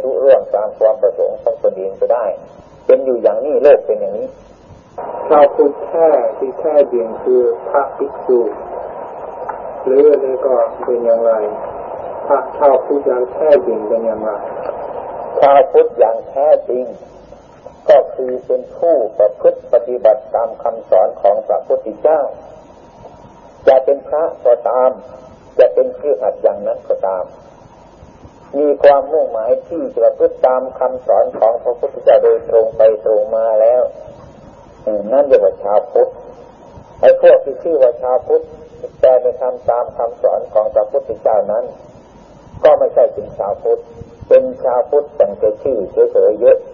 ลุร่วงตามความประสงค์ของตนเองก็ได้เป็นอยู่อย่างนี้โลกเป็นอย่างนี้ชาวพุทธแท้ที่แท้จริงคือพระภิกษุหรืออะไรก็เป็นอย่างไรพระชาวพุทธอย่างแท้จริงเป็นอย่างไรชาวพุทธอย่างแท้จริงก็คือเป็นผู้ประพฤติปฏิบัติตามคำสอนของพระพุทธเจ้าจะเป็นพระก็ตามจะเป็นคฤหัสถ์อย่างนั้นก็ตามมีความมุ่งหมายที่จะประพฤติตามคำสอนของพระพุทธเจ้าโดยตรงไปตรงมาแล้วนั่นเรียกว่าชาวพุทธไอ้พวกที่ชื่อว่าชาวพุทธแต่ไม่ทำตามคำสอนของพระพุทธเจ้านั้นก็ไม่ใช่เป็นชาวพุทธเป็นชาวพุทธแต่ชื่อเฉยๆเยอะ